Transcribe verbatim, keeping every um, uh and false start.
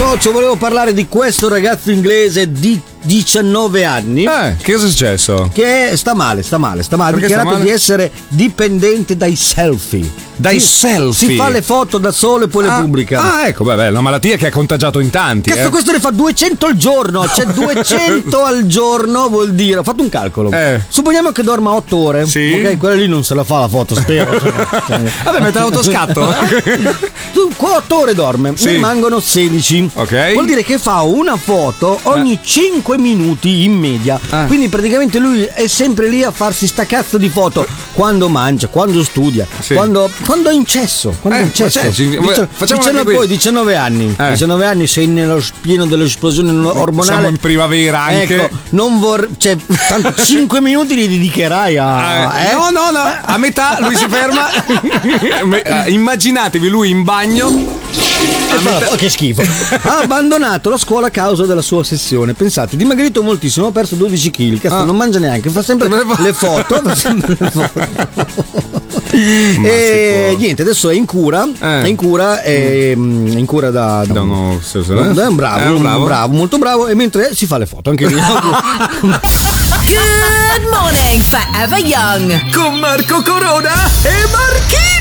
socio, volevo parlare di questo ragazzo inglese di diciannove anni. Eh, che cosa è successo? Che sta male, sta male, sta male. Ha Perché sta dichiarato male? di essere dipendente dai selfie. Dai Si- selfie? Si fa le foto da solo e poi ah, le pubblica. Ah, ecco, vabbè, è una malattia che ha contagiato in tanti. Cazzo, eh. questo ne fa duecento al giorno. Cioè duecento al giorno vuol dire. Ho fatto un calcolo. Eh. Supponiamo che dorma otto ore. Sì. Ok, quella lì non se la fa la foto, spero. Cioè, Vabbè, mette l'autoscatto. Tu otto ore dorme, Sì. ne rimangono sedici. Ok. Vuol dire che fa una foto ogni cinque minuti in media. Ah. Quindi praticamente lui è sempre lì a farsi sta cazzo di foto quando mangia, quando studia, Sì. quando, quando è in cesso. Quando Eh, è in cesso. ma c'è, ci- Dice- facciamo diciannove anche qui. poi diciannove anni. Eh. diciannove anni sei nello pieno dell'esplosione ormonale. Siamo in primavera anche. Ecco, non vorrei. Cioè, tanto cinque minuti li dedicherai a. Eh, eh? No, no, no, a metà lui si ferma. Me- eh, Immaginatevi lui in bagno. E fa- oh, che schifo. Ha abbandonato la scuola a causa della sua ossessione. Pensate, dimagrito moltissimo, ha perso dodici chili. Cazzo, Ah. non mangia neanche, fa sempre Me le fa- le foto. Fa sempre le foto. Ma E si può. niente, adesso è in cura. Eh. È in cura, è mm, in cura da, da Da un, uno- se- se- da un bravo, Eh, un un bravo. bravo, molto bravo. E mentre si fa le foto anche lì. Good morning, Forever Young. Con Marco Corona e Marchino.